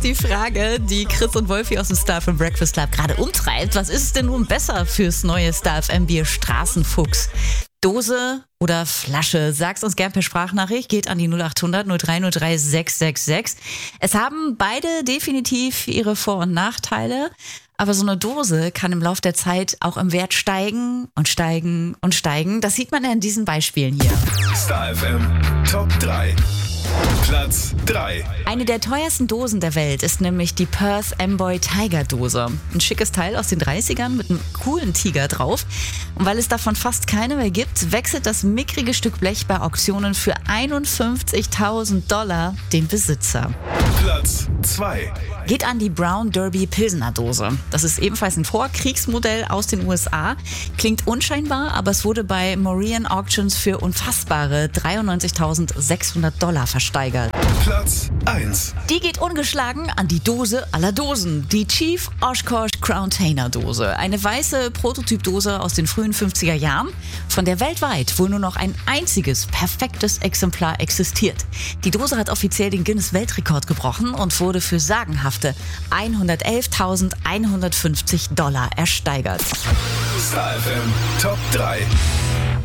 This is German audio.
die Frage, die Chris und Wolfi aus dem Star FM Breakfast Club gerade umtreibt. Was ist es denn nun besser fürs neue Star FM Bier Straßenfuchs? Dose oder Flasche? Sag's uns gern per Sprachnachricht. Geht an die 0800 0303 666. Es haben beide definitiv ihre Vor- und Nachteile. Aber so eine Dose kann im Laufe der Zeit auch im Wert steigen und steigen und steigen. Das sieht man ja in diesen Beispielen hier. Star FM Top 3. Platz 3. Eine der teuersten Dosen der Welt ist nämlich die Perth Amboy Tiger Dose. Ein schickes Teil aus den 30ern mit einem coolen Tiger drauf. Und weil es davon fast keine mehr gibt, wechselt das mickrige Stück Blech bei Auktionen für $51.000 den Besitzer. Platz 2. Geht an die Brown Derby Pilsner Dose. Das ist ebenfalls ein Vorkriegsmodell aus den USA. Klingt unscheinbar, aber es wurde bei Morian Auctions für unfassbare $93.600 versteigert. Platz 1. Die geht ungeschlagen an die Dose aller Dosen. Die Chief Oshkosh Crown-Tainer Dose. Eine weiße Prototypdose aus den frühen 50er Jahren, von der weltweit wohl nur noch ein einziges perfektes Exemplar existiert. Die Dose hat offiziell den Guinness-Weltrekord gebrochen und wurde für sagenhafte $111.150 ersteigert. Star FM Top 3.